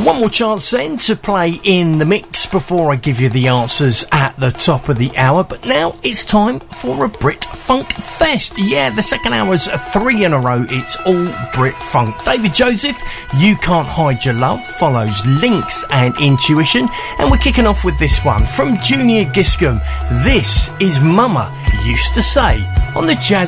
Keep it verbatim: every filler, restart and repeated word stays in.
One more chance then to play in the mix before I give you the answers at the top of the hour. But now it's time for a Brit Funk Fest. Yeah, the second hour's three in a row. It's all Brit Funk. David Joseph, You Can't Hide Your Love, follows Links and Intuition. And we're kicking off with this one from Junior Giscombe. This is Mama Used to Say on the Jazz